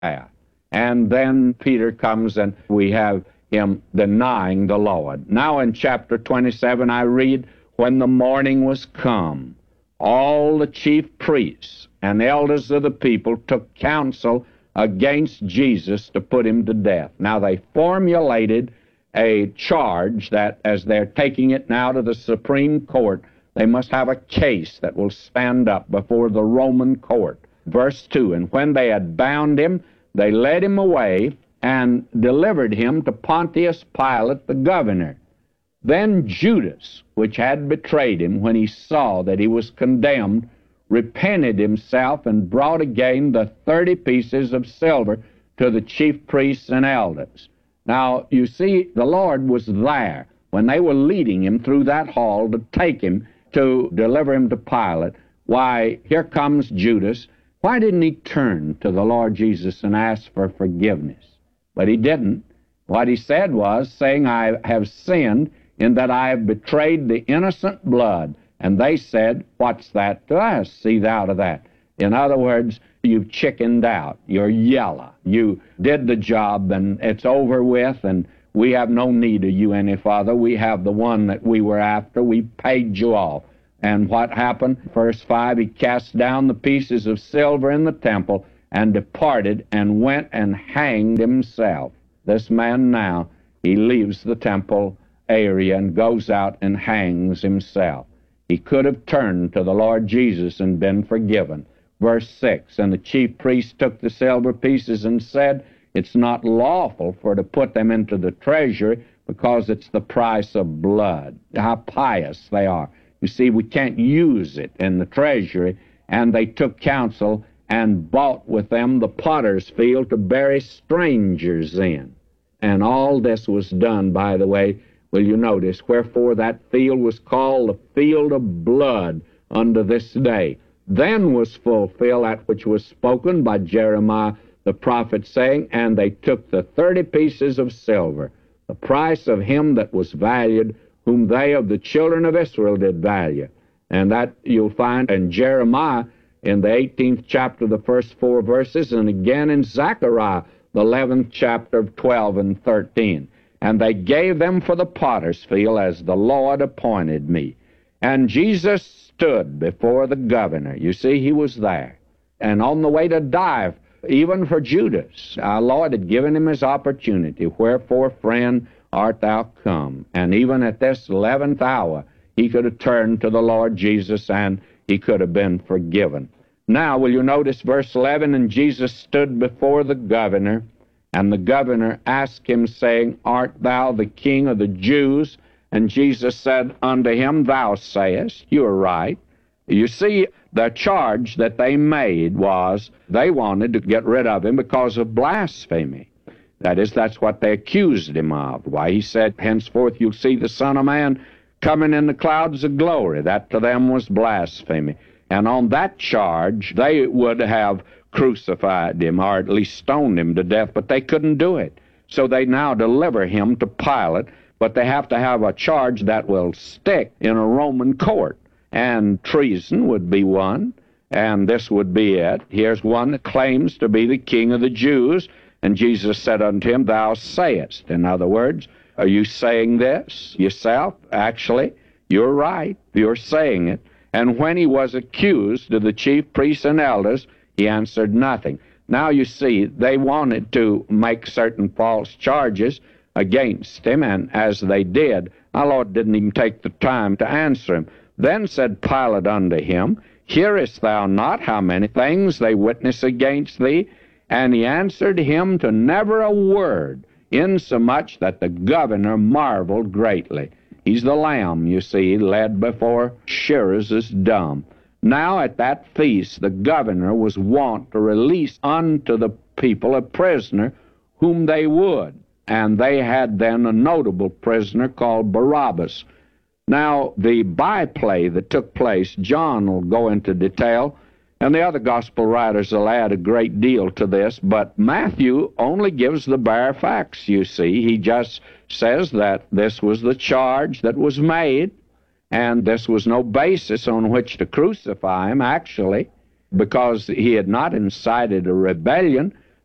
path. And then Peter comes and we have him denying the Lord. Now in chapter 27 I read, when the morning was come, all the chief priests and elders of the people took counsel against Jesus to put him to death. Now they formulated a charge that as they're taking it now to the Supreme Court, they must have a case that will stand up before the Roman court. Verse 2, and when they had bound him, they led him away and delivered him to Pontius Pilate the governor. Then Judas, which had betrayed him, when he saw that he was condemned, repented himself and brought again the 30 pieces of silver to the chief priests and elders. Now, you see, the Lord was there when they were leading him through that hall to take him to deliver him to Pilate. Why, here comes Judas. Why didn't he turn to the Lord Jesus and ask for forgiveness? But he didn't. What he said was, saying, I have sinned in that I have betrayed the innocent blood. And they said, what's that to us? See thou to that. In other words, you've chickened out. You're yellow. You did the job, and it's over with, and we have no need of you any farther. We have the one that we were after. We paid you off. And what happened? Verse 5, he cast down the pieces of silver in the temple and departed and went and hanged himself. This man now, he leaves the temple area and goes out and hangs himself. He could have turned to the Lord Jesus and been forgiven. Verse 6, and the chief priest took the silver pieces and said, it's not lawful for to put them into the treasury because it's the price of blood. How pious they are. You see, we can't use it in the treasury. And they took counsel and bought with them the potter's field to bury strangers in. And all this was done, by the way, will you notice, wherefore that field was called the field of blood unto this day. Then was fulfilled that which was spoken by Jeremiah the prophet, saying, and they took the 30 pieces of silver, the price of him that was valued, whom they of the children of Israel did value. And that you'll find in Jeremiah in the 18th chapter, the first 4 verses, and again in Zechariah, the 11th chapter of 12 and 13. And they gave them for the potter's field as the Lord appointed me. And Jesus stood before the governor. You see, he was there. And on the way to die, even for Judas, our Lord had given him his opportunity. Wherefore, friend, art thou come? And even at this 11th hour, he could have turned to the Lord Jesus and he could have been forgiven. Now, will you notice verse 11? And Jesus stood before the governor, and the governor asked him, saying, art thou the king of the Jews? And Jesus said unto him, thou sayest, you are right. You see, the charge that they made was they wanted to get rid of him because of blasphemy. That is, that's what they accused him of. Why, he said, henceforth you'll see the Son of Man coming in the clouds of glory. That to them was blasphemy. And on that charge, they would have crucified him, or at least stoned him to death, but they couldn't do it. So they now deliver him to Pilate, but they have to have a charge that will stick in a Roman court. And treason would be one, and this would be it. Here's one that claims to be the king of the Jews, and Jesus said unto him, thou sayest. In other words, are you saying this yourself? Actually, you're right. You're saying it. And when he was accused of the chief priests and elders, he answered nothing. Now you see, they wanted to make certain false charges against him, and as they did, our Lord didn't even take the time to answer him. Then said Pilate unto him, hearest thou not how many things they witness against thee? And he answered him to never a word, insomuch that the governor marveled greatly. He's the lamb, you see, led before shearers is dumb. Now at that feast the governor was wont to release unto the people a prisoner whom they would. And they had then a notable prisoner called Barabbas. Now, the byplay that took place, John will go into detail, and the other gospel writers will add a great deal to this, but Matthew only gives the bare facts, you see. He just says that this was the charge that was made, and this was no basis on which to crucify him, actually, because he had not incited a rebellion.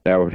there